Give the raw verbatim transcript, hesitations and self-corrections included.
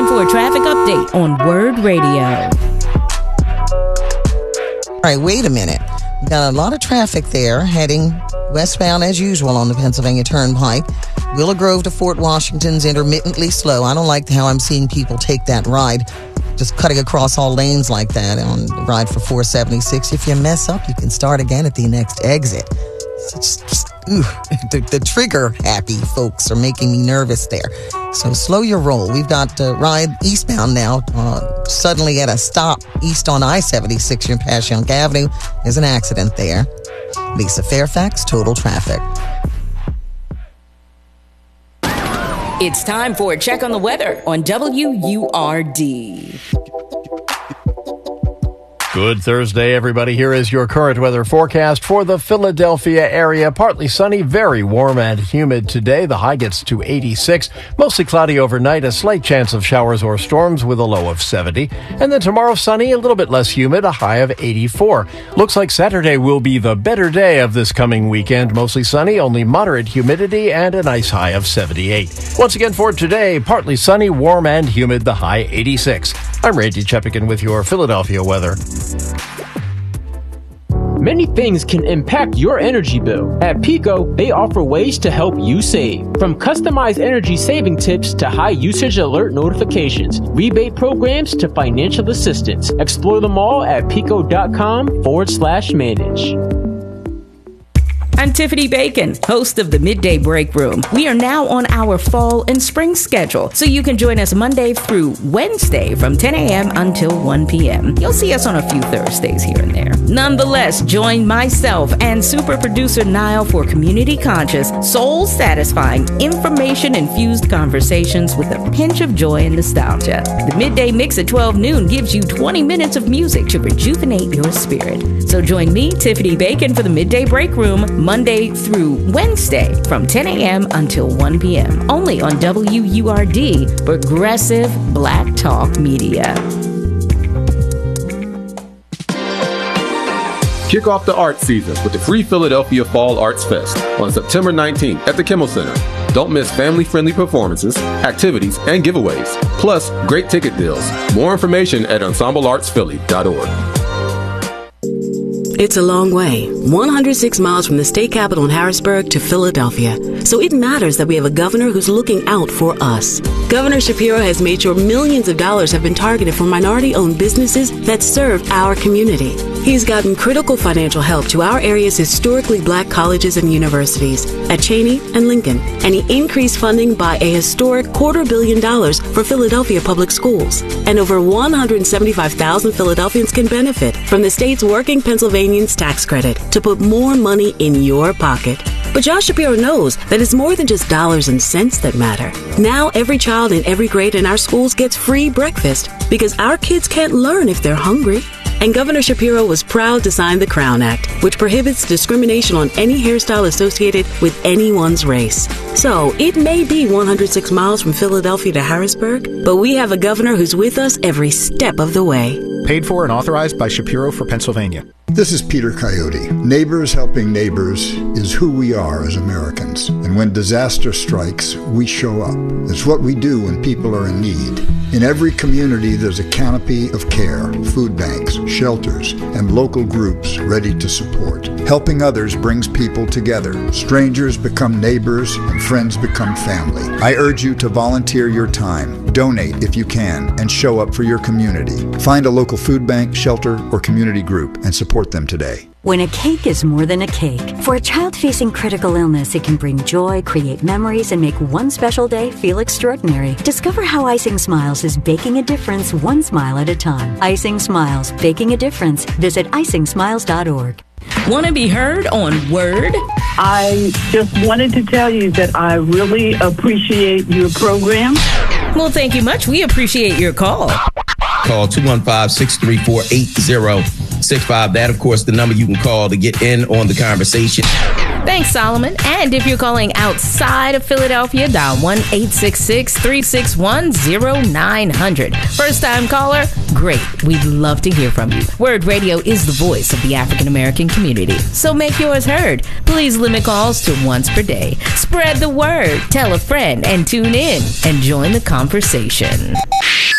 time for a traffic update on Word Radio. All right, wait a minute. We've got a lot of traffic there heading westbound as usual on the Pennsylvania Turnpike. Willow Grove to Fort Washington's intermittently slow. I don't like how I'm seeing people take that ride, just cutting across all lanes like that on the ride for four seventy-six. If you mess up, you can start again at the next exit. It's just, ooh, the, the trigger-happy folks are making me nervous there. So slow your roll. We've got uh, ride eastbound now, uh, suddenly at a stop east on I seventy-six in Passyunk Avenue. There's an accident there. Lisa Fairfax, Total Traffic. It's time for a check on the weather on W U R D. Good Thursday, everybody. Here is your current weather forecast for the Philadelphia area. Partly sunny, very warm and humid today. The high gets to eighty-six. Mostly cloudy overnight, a slight chance of showers or storms with a low of seventy. And then tomorrow sunny, a little bit less humid, a high of eighty-four. Looks like Saturday will be the better day of this coming weekend. Mostly sunny, only moderate humidity, and a nice high of seventy-eight. Once again for today, partly sunny, warm and humid, the high eighty-six. I'm Randy Chepikin with your Philadelphia weather. Many things can impact your energy bill. At PECO, they offer ways to help you save. From customized energy saving tips to high usage alert notifications, rebate programs to financial assistance. Explore them all at PECO.com forward slash manage. I'm Tiffany Bacon, host of the Midday Break Room. We are now on our fall and spring schedule, so you can join us Monday through Wednesday from ten a.m. until one p.m. You'll see us on a few Thursdays here and there. Nonetheless, join myself and super producer Niall for community-conscious, soul-satisfying, information-infused conversations with a pinch of joy and nostalgia. The Midday Mix at twelve noon gives you twenty minutes of music to rejuvenate your spirit. So join me, Tiffany Bacon, for the Midday Break Room, Monday through Wednesday from ten a.m. until one p.m. Only on W U R D, Progressive Black Talk Media. Kick off the art season with the free Philadelphia Fall Arts Fest on September nineteenth at the Kimmel Center. Don't miss family-friendly performances, activities, and giveaways, plus great ticket deals. More information at ensemble arts philly dot org. It's a long way, one hundred six miles from the state capital in Harrisburg to Philadelphia. So it matters that we have a governor who's looking out for us. Governor Shapiro has made sure millions of dollars have been targeted for minority-owned businesses that serve our community. He's gotten critical financial help to our area's historically black colleges and universities at Cheney and Lincoln, and he increased funding by a historic quarter billion dollars for Philadelphia public schools. And over one hundred seventy-five thousand Philadelphians can benefit from the state's Working Pennsylvanians tax credit to put more money in your pocket. But Josh Shapiro knows that it's more than just dollars and cents that matter. Now every child in every grade in our schools gets free breakfast because our kids can't learn if they're hungry. And Governor Shapiro was proud to sign the Crown Act, which prohibits discrimination on any hairstyle associated with anyone's race. So it may be one hundred six miles from Philadelphia to Harrisburg, but we have a governor who's with us every step of the way. Paid for and authorized by Shapiro for Pennsylvania. This is Peter Coyote. Neighbors helping neighbors is who we are as Americans. And when disaster strikes, we show up. It's what we do when people are in need. In every community, there's a canopy of care, food banks, shelters, and local groups ready to support. Helping others brings people together. Strangers become neighbors, and friends become family. I urge you to volunteer your time, donate if you can, and show up for your community. Find a local food bank, shelter, or community group and support them today. When a cake is more than a cake. For a child facing critical illness, it can bring joy, create memories, and make one special day feel extraordinary. Discover how Icing Smiles is baking a difference one smile at a time. Icing Smiles, baking a difference. Visit icing smiles dot org. Want to be heard on Word? I just wanted to tell you that I really appreciate your program. Well, thank you much. We appreciate your call. Call two one five, six three four, eight zero six five. That, of course, the number you can call to get in on the conversation. Thanks, Solomon. And if you're calling outside of Philadelphia, dial one eight six six, three six one, zero nine zero zero. First-time caller? Great. We'd love to hear from you. Word Radio is the voice of the African-American community. So make yours heard. Please limit calls to once per day. Spread the word. Tell a friend and tune in and join the conversation.